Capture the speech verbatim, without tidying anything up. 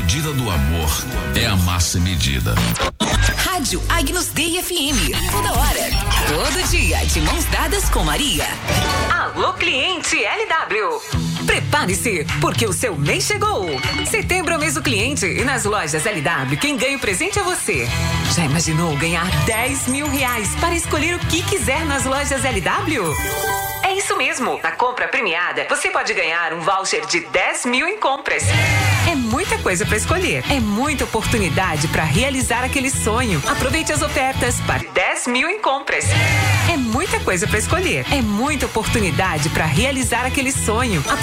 medida do amor é a massa medida. Rádio Agnus Dei F M. Toda hora, todo dia, de mãos dadas com Maria. Alô, cliente L W. Prepare-se, porque o seu mês chegou. Setembro é o mês do cliente e nas lojas L W quem ganha o presente é você. Já imaginou ganhar dez mil reais para escolher o que quiser nas lojas L W? É isso mesmo. Na compra premiada, você pode ganhar um voucher de dez mil em compras. É muita coisa para escolher. É muita oportunidade para realizar aquele sonho. Aproveite as ofertas para dez mil em compras. É muita coisa para escolher. É muita oportunidade para realizar aquele sonho. Aproveite